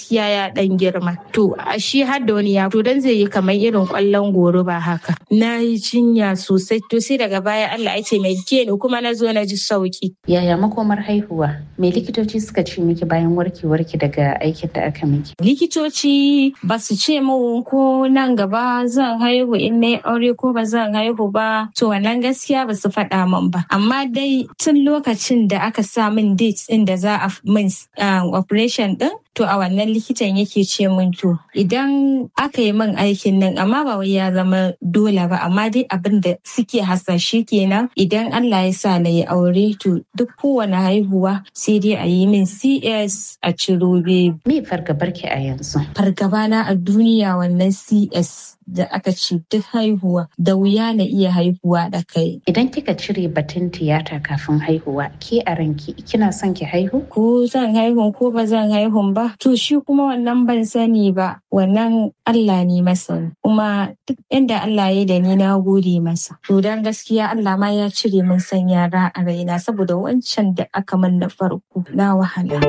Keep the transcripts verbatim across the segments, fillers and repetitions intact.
gaskiya ya dan girma. To a shi har da wani ya to dan zai yi kamar irin kwallon goro ba haka. Na yi jinya sosai to sai daga baya Allah ya taimake ni kuma na zo na ji sauki. Yaya makomar haihuwa? Me likitoci suka ce miki bayan warkewarki daga aikin da aka miki? Likitoci ba su ce min ko nan gaba zan haihu in na yi aure ko ba zan haihu ba. To wannan gaskiya ba su faɗa min ba. Amma dai tun lokacin da aka sa min date ɗin da za a min operation ɗin, to a wannan likitan yake ce min to idan aka yi min aikin nan amma ba wai ya zama dole ba amma dai abin da suke hasashe kenan idan Allah ya sa na yi aure to duk kowane haihuwa sai dai a yi min C S a ciro baby. Me fargabarki a yanzu? Fargaba na a duniya wannan C S da aka ce duk haihuwa da wuya na iya haihuwa da kai. Idan kika cire batun tiyata kafin haihuwa, ke a ranki kina son ki haihu? Ko zan haihu ko ba zan haihu ba? To shi kuma wannan ban sani ba. Wannan Allah ne masa. Kuma duk inda Allah ya da ni na gode masa. To dan gaskiya Allah ma ya cire min san yara a raina saboda wancan da aka min na farko na wahala.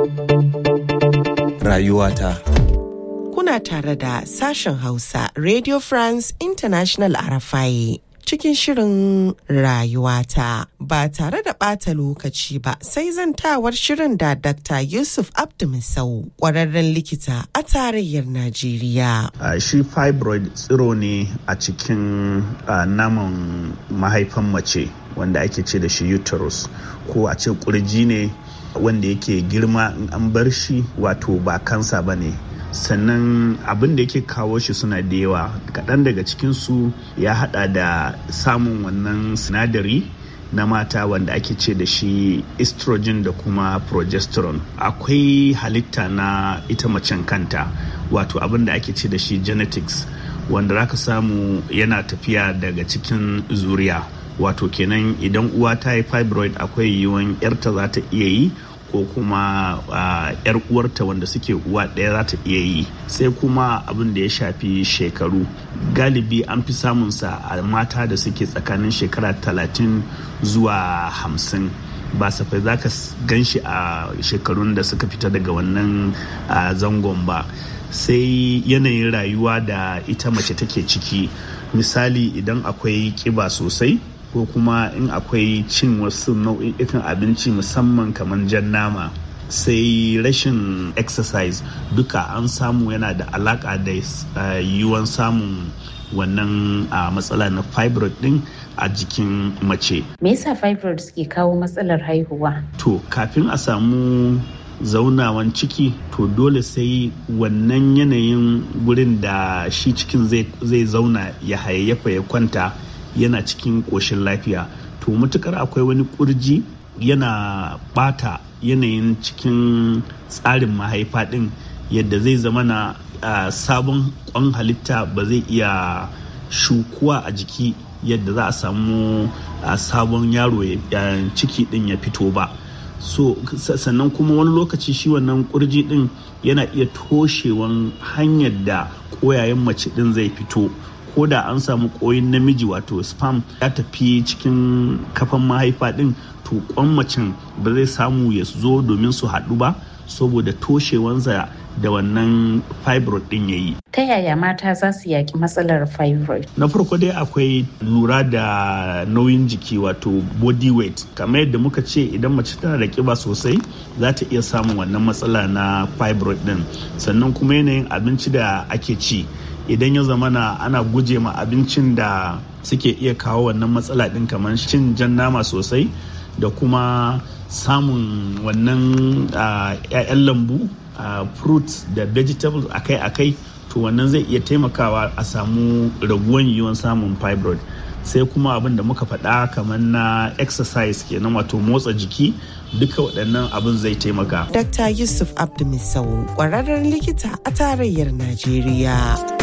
Rayuwata. Kuna tare da sashen Hausa Radio France International R F I cikin shirin rayuwata ba tare da ɓata lokaci ba sai zantawar shirin da Doctor Yusuf Abdumisau ƙwararren likita a tarayyar Najeriya. Uh, shi fibroid tsiro ne a cikin uh, naman mahaifan mace wanda ake ce da shi uterus ko a ce kurji ne wanda yake girma in an bar shi wato ba kansa ba ne. Sannan abin da yake kawo shi suna da yawa kaɗan daga cikinsu ya haɗa da samun wannan sinadari na mata wanda ake ce da shi estrogen da kuma progesterone. Akwai halitta na ita macen kanta wato abin da ake ce da shi genetics wanda zaka samu yana tafiya daga cikin zuriya wato kenan idan uwa ta yi fibroid akwai yiwuwan yarta za ta iya yi ko kuma uh, yar uwarta wanda suke uwa ɗaya za ta iya yi. Sai kuma abin da ya shafi shekaru galibi an fi samunsa a mata da suke tsakanin shekara talatin zuwa hamsin ba safai za ka gan shi a shekarun da suka fita daga wannan uh, zangon ba. Sai yanayin rayuwa da ita mace take ciki, misali idan akwai kiba sosai ko kuma in akwai cin wasu nau'ikan abinci musamman kamar jan nama, sai rashin exercise duka an samu yana da alaka da uh, yiwuwan samun wannan uh, matsala na fibroid din a jikin mace. Me yasa fibroid suke kawo matsalar haihuwa? To kafin a samu zaunawan ciki to dole sai wannan yanayin gurin da shi cikin zai zauna ya hayayyafa ya kwanta yana cikin ƙoshin lafiya. To matukar akwai wani ƙurji yana bata yanayin cikin tsarin mahaifa ɗin yadda zai zama na uh, sabon ƙwan halitta ba zai iya shukuwa a jiki yadda za a samu uh, sabon yaro uh, ciki ɗin ya fito ba. So sannan kuma wani lokaci shi wannan ƙurji ɗin yana iya toshewan hanyar da ƙoyayen mace ɗin zai fito. Ko da an samu koyin namiji wato sperm ya tafi cikin kafan mahaifa din to kwan macen ba zai samu ya zo domin su haɗu ba saboda toshewansa da wannan fibroid din yayi. Ta yaya mata za su yaki matsalar fibroid? Na farko dai akwai lura da nauyin jiki wato body weight. Kamar yadda muka ce idan mace tana da kiba sosai za ta iya samun wannan matsala na fibroid din. Sannan kuma yanayin abinci da ake ci. Idan ya zamana ana guje ma abincin da suke iya kawo wannan matsala din kamar cin jan nama sosai da kuma samun wannan ƴaƴan lambu fruits da vegetables akai-akai to wannan zai iya taimakawa a samu raguwan yiwuwan samun fibroid. Sai kuma abin da muka faɗa kamar na exercise kenan wato motsa jiki duka waɗannan abin zai taimaka. Doctor Yusuf Abdumisau ƙwararren likita a tarayyar Najeriya.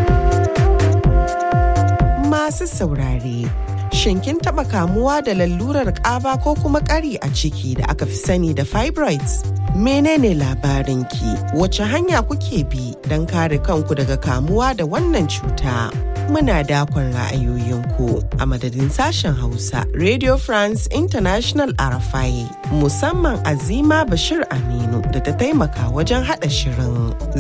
Masu saurare, shin kin taɓa kamuwa da lalurar ƙaba ko kuma ƙari a ciki da aka fi sani da fibroids? Menene labarinki? Wace hanya kuke bi don kare kanku daga kamuwa da wannan cuta? Muna dakon ra'ayoyinku a madadin sashen Hausa Radio France International R F I musamman Azima Bashir Aminu da ta taimaka wajen haɗa shirin.